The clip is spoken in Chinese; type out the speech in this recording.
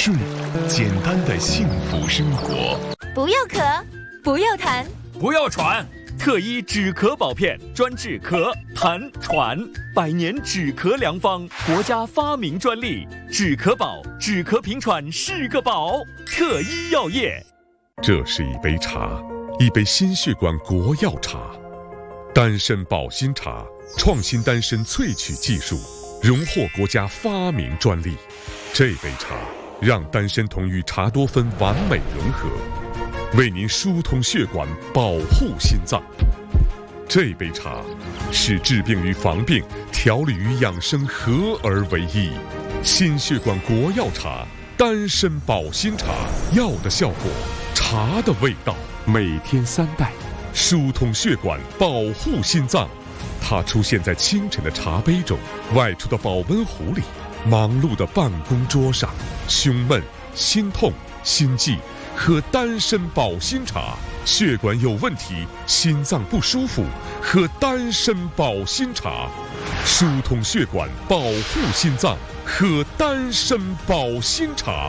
睡，简单的幸福生活。 不要咳，不要痰， 不要喘。特一止咳宝片，专治咳、痰、喘，100年止咳良方，国家发明专利。止咳宝，止咳平喘是个宝。特一药业。 这是一杯茶，一杯心血管国药茶，丹参保心茶，创新丹参萃取技术，荣获国家发明专利。这杯茶让丹参酮与茶多酚完美融合，为您疏通血管，保护心脏。这杯茶是治病与防病、调理与养生合而为一。心血管国药茶，丹参保心茶，药的效果，茶的味道，每天3袋，疏通血管，保护心脏。它出现在清晨的茶杯中，外出的保温壶里，忙碌的办公桌上。胸闷、心痛、心悸，喝丹参保心茶；血管有问题，心脏不舒服，喝丹参保心茶。疏通血管，保护心脏，喝丹参保心茶。